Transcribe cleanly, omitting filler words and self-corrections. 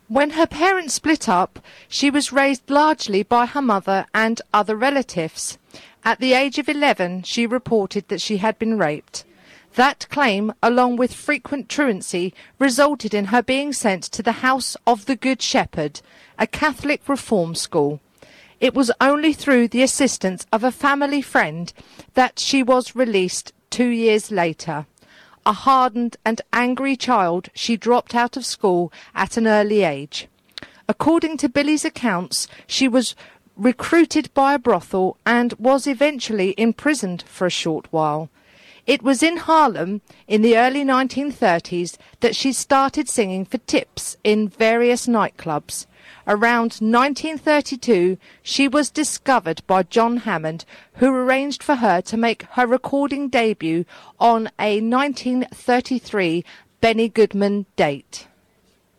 When her parents split up, she was raised largely by her mother and other relatives. At the age of 11, she reported that she had been raped. That claim, along with frequent truancy, resulted in her being sent to the House of the Good Shepherd, a Catholic reform school. It was only through the assistance of a family friend that she was released 2 years later. A hardened and angry child, she dropped out of school at an early age. According to Billy's accounts, she was recruited by a brothel and was eventually imprisoned for a short while. It was in Harlem in the early 1930s that she started singing for tips in various nightclubs. Around 1932, she was discovered by John Hammond, who arranged for her to make her recording debut on a 1933 Benny Goodman date.